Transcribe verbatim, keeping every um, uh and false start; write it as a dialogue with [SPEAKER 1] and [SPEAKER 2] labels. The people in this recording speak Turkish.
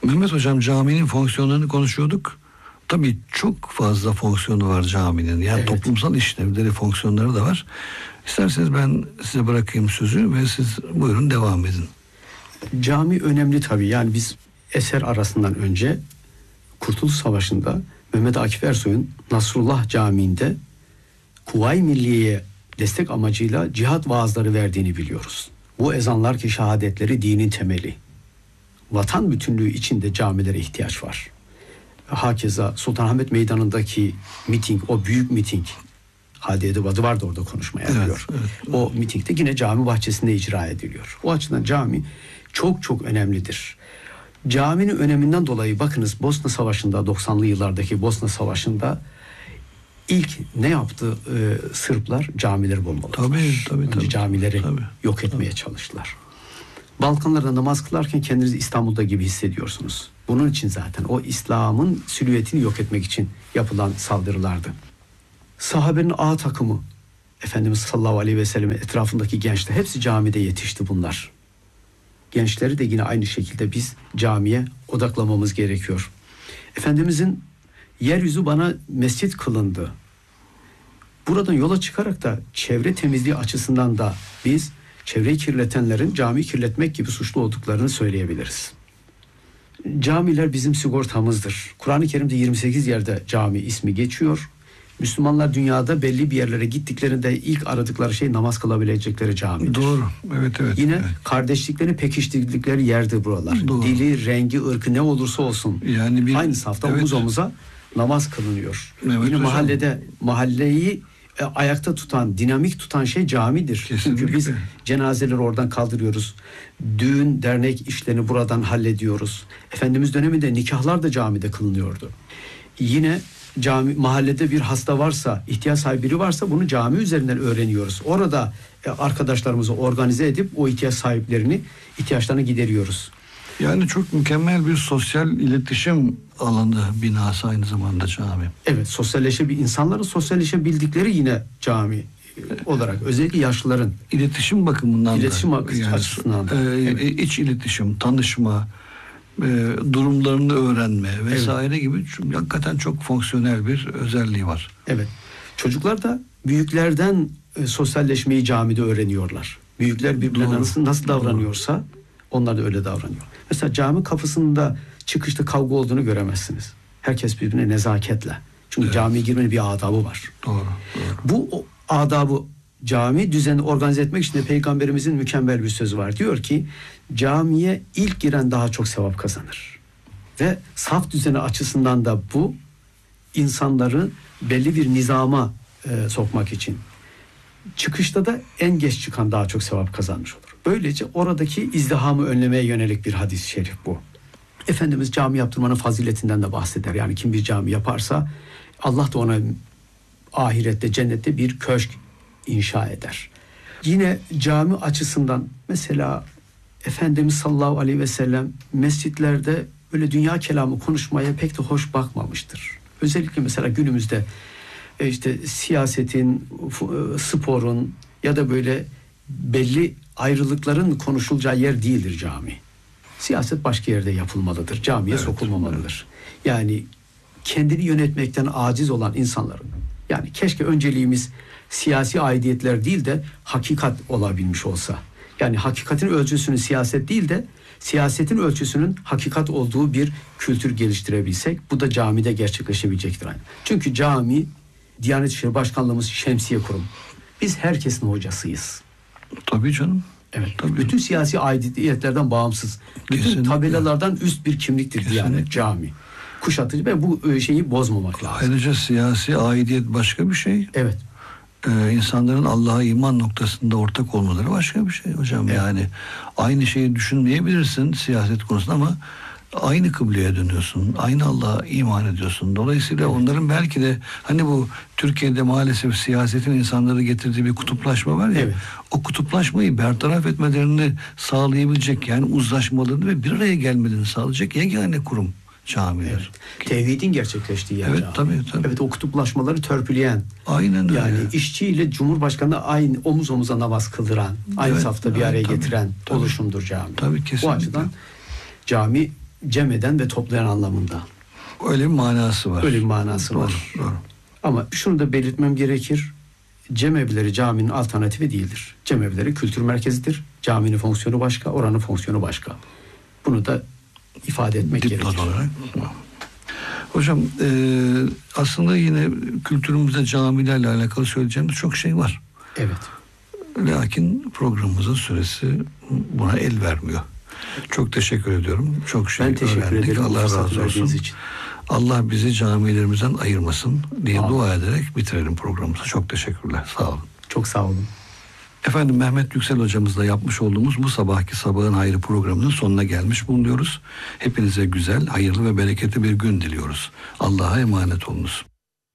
[SPEAKER 1] Mehmet Hocam, caminin fonksiyonlarını konuşuyorduk. Tabii çok fazla fonksiyonu var caminin. Yani evet. Toplumsal işlevleri, fonksiyonları da var. İsterseniz ben size bırakayım sözü ve siz buyurun devam edin.
[SPEAKER 2] Cami önemli tabii. Yani biz eser arasından önce Kurtuluş Savaşı'nda Mehmet Akif Ersoy'un Nasrullah Camii'nde Kuvayi Milliye'ye destek amacıyla cihat vaazları verdiğini biliyoruz. Bu ezanlar ki şehadetleri dinin temeli. Vatan bütünlüğü içinde camilere ihtiyaç var. Hakeza Sultanahmet Meydanı'ndaki miting, o büyük miting, Hadi Edebadi vardı orada konuşmaya
[SPEAKER 1] evet,
[SPEAKER 2] yapıyor.
[SPEAKER 1] Evet, evet.
[SPEAKER 2] O mitingde yine cami bahçesinde icra ediliyor. O açıdan cami çok çok önemlidir. Caminin öneminden dolayı bakınız Bosna Savaşı'nda, doksanlı yıllardaki Bosna Savaşı'nda ilk ne yaptı e, Sırplar? Camileri bombaladılar.
[SPEAKER 1] Tabii, tabii,
[SPEAKER 2] Önce
[SPEAKER 1] tabii,
[SPEAKER 2] camileri
[SPEAKER 1] tabii,
[SPEAKER 2] yok etmeye
[SPEAKER 1] tabii.
[SPEAKER 2] çalıştılar. Balkanlarda namaz kılarken kendinizi İstanbul'da gibi hissediyorsunuz. Bunun için zaten o İslam'ın silüetini yok etmek için yapılan saldırılardı. Sahabenin A takımı, Efendimiz sallallahu aleyhi ve sellem etrafındaki gençler hepsi camide yetişti bunlar. Gençleri de yine aynı şekilde biz camiye odaklamamız gerekiyor. Efendimizin yeryüzü bana mescit kılındı. Buradan yola çıkarak da çevre temizliği açısından da biz çevreyi kirletenlerin camiyi kirletmek gibi suçlu olduklarını söyleyebiliriz. Camiler bizim sigortamızdır. Kur'an-ı Kerim'de yirmi sekiz yerde cami ismi geçiyor. Müslümanlar dünyada belli bir yerlere gittiklerinde ilk aradıkları şey namaz kılabilecekleri camidir.
[SPEAKER 1] Doğru. Evet evet.
[SPEAKER 2] Yine
[SPEAKER 1] evet.
[SPEAKER 2] kardeşliklerini pekiştirdikleri yerdir buralar.
[SPEAKER 1] Doğru.
[SPEAKER 2] Dili, rengi, ırkı ne olursa olsun.
[SPEAKER 1] Yani bir,
[SPEAKER 2] aynı safta
[SPEAKER 1] evet.
[SPEAKER 2] omuz omuza namaz kılınıyor.
[SPEAKER 1] Evet,
[SPEAKER 2] Yine
[SPEAKER 1] hocam.
[SPEAKER 2] mahallede mahalleyi e, ayakta tutan, dinamik tutan şey camidir.
[SPEAKER 1] Kesinlikle.
[SPEAKER 2] Çünkü biz cenazeleri oradan kaldırıyoruz. Düğün, dernek işlerini buradan hallediyoruz. Efendimiz döneminde nikahlar da camide kılınıyordu. Yine cami, mahallede bir hasta varsa, ihtiyaç sahibi biri varsa bunu cami üzerinden öğreniyoruz. Orada e, arkadaşlarımızı organize edip o ihtiyaç sahiplerini, ihtiyaçlarını gideriyoruz.
[SPEAKER 1] Yani çok mükemmel bir sosyal iletişim alanı, binası aynı zamanda cami.
[SPEAKER 2] Evet, sosyalleşebil insanların sosyalleşebildikleri yine cami olarak, özellikle yaşlıların
[SPEAKER 1] İletişim bakımından
[SPEAKER 2] iletişim
[SPEAKER 1] da, yani,
[SPEAKER 2] açısından da.
[SPEAKER 1] E,
[SPEAKER 2] Evet.
[SPEAKER 1] iç iletişim, tanışma, e, durumlarını öğrenme vesaire evet. gibi çok, hakikaten çok fonksiyonel bir özelliği var.
[SPEAKER 2] Evet. Çocuklar da büyüklerden e, sosyalleşmeyi camide öğreniyorlar. Büyükler birbirlerine nasıl, nasıl davranıyorsa onlar da öyle davranıyor. Mesela cami kapısında çıkışta kavga olduğunu göremezsiniz. Herkes birbirine nezaketle. Çünkü evet. camiye girmenin bir adabı var.
[SPEAKER 1] Doğru, doğru.
[SPEAKER 2] Bu o, adabı cami düzeni organize etmek için de Peygamberimizin mükemmel bir sözü var. Diyor ki camiye ilk giren daha çok sevap kazanır. Ve saf düzeni açısından da bu insanları belli bir nizama e, sokmak için. Çıkışta da en geç çıkan daha çok sevap kazanmış olur. Böylece oradaki izdihamı önlemeye yönelik bir hadis-i şerif bu. Efendimiz cami yaptırmanın faziletinden de bahseder. Yani kim bir cami yaparsa Allah da ona ahirette, cennette bir köşk inşa eder. Yine cami açısından mesela Efendimiz sallallahu aleyhi ve sellem mescitlerde böyle dünya kelamı konuşmaya pek de hoş bakmamıştır. Özellikle mesela günümüzde işte siyasetin, sporun ya da böyle belli ayrılıkların konuşulacağı yer değildir cami. Siyaset başka yerde yapılmalıdır. Camiye evet, sokulmamalıdır. Evet. Yani kendini yönetmekten aciz olan insanların, yani keşke önceliğimiz siyasi aidiyetler değil de hakikat olabilmiş olsa. Yani hakikatin ölçüsünün siyaset değil de siyasetin ölçüsünün hakikat olduğu bir kültür geliştirebilsek, bu da camide gerçekleşebilecektir aynı. Çünkü cami, Diyanet İşleri Başkanlığımız şemsiye kurum. Biz herkesin hocasıyız.
[SPEAKER 1] Tabii canım.
[SPEAKER 2] Evet.
[SPEAKER 1] Tabii.
[SPEAKER 2] Bütün siyasi aidiyetlerden bağımsız. Bütün kesinlikle. Tabelalardan üst bir kimliktir kesinlikle. Diyanet, cami. Kuşatıcı ve bu şeyi bozmamak lazım.
[SPEAKER 1] Ayrıca siyasi aidiyet başka bir şey.
[SPEAKER 2] Evet.
[SPEAKER 1] Ee, insanların Allah'a iman noktasında ortak olmaları başka bir şey hocam. Evet. Yani aynı şeyi düşünmeyebilirsin siyaset konusunda ama aynı kıbleye dönüyorsun. Aynı Allah'a iman ediyorsun. Dolayısıyla evet. onların belki de hani bu Türkiye'de maalesef siyasetin insanları getirdiği bir kutuplaşma var ya. Evet. O kutuplaşmayı bertaraf etmelerini sağlayabilecek, yani uzlaşmalarını ve bir araya gelmelerini sağlayacak yegane kurum camiler.
[SPEAKER 2] Evet. Tevhidin gerçekleştiği yer
[SPEAKER 1] evet,
[SPEAKER 2] cami.
[SPEAKER 1] Tabii, tabii.
[SPEAKER 2] Evet, o kutuplaşmaları törpüleyen.
[SPEAKER 1] Aynen öyle.
[SPEAKER 2] Yani işçiyle Cumhurbaşkanı aynı omuz omuza namaz kıldıran, aynı evet, safta bir araya tabii, getiren tabii, oluşumdur cami.
[SPEAKER 1] Tabii, kesinlikle.
[SPEAKER 2] Bu açıdan cami cem eden ve toplayan anlamında.
[SPEAKER 1] Öyle bir manası var.
[SPEAKER 2] Öyle bir manası
[SPEAKER 1] Doğru,
[SPEAKER 2] var.
[SPEAKER 1] doğru.
[SPEAKER 2] Ama şunu da belirtmem gerekir. Cemevleri caminin alternatifi değildir. Cemevleri kültür merkezidir. Caminin fonksiyonu başka, oranın fonksiyonu başka. Bunu da ifade etmek
[SPEAKER 1] Dipnot
[SPEAKER 2] gerekir.
[SPEAKER 1] olarak. Hocam e, aslında yine kültürümüzde camilerle alakalı söyleyeceğimiz çok şey var.
[SPEAKER 2] Evet.
[SPEAKER 1] Lakin programımızın süresi buna el vermiyor. Çok teşekkür ediyorum. Çok şey
[SPEAKER 2] Ben teşekkür
[SPEAKER 1] öğrendik.
[SPEAKER 2] ederim.
[SPEAKER 1] Allah
[SPEAKER 2] Bu fırsatı
[SPEAKER 1] razı
[SPEAKER 2] verdiğiniz
[SPEAKER 1] olsun.
[SPEAKER 2] için.
[SPEAKER 1] Allah bizi camilerimizden ayırmasın diye
[SPEAKER 2] Amin.
[SPEAKER 1] dua ederek bitirelim programımızı. Çok teşekkürler. Sağ olun.
[SPEAKER 2] Çok sağ olun.
[SPEAKER 1] Efendim, Mehmet Yüksel hocamızla yapmış olduğumuz bu sabahki Sabahın Hayrı programının sonuna gelmiş bulunuyoruz. Hepinize güzel, hayırlı ve bereketli bir gün diliyoruz. Allah'a emanet olunuz.